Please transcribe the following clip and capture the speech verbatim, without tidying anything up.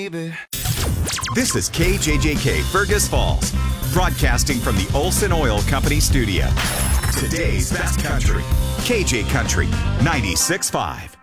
baby. This is K J J K Fergus Falls, broadcasting from the Olson Oil Company studio. Today's best country, K J Country ninety-six point five.